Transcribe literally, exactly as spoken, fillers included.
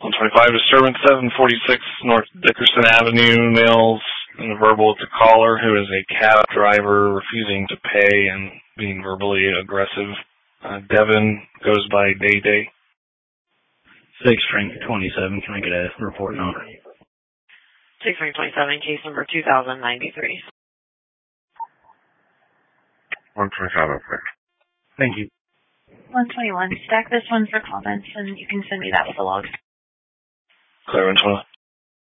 one twenty-five, disturbance seven forty-six North Dickerson Avenue, males in a verbal with the caller who is a cab driver refusing to pay and being verbally aggressive. Uh, Devin goes by Day Day. six Frank twenty-seven, can I get a report number? six Frank twenty-seven, case number two thousand ninety-three. one twenty-five, okay. Thank you. one twenty-one, stack this one for comments, and you can send me that with the log. Clear one twenty.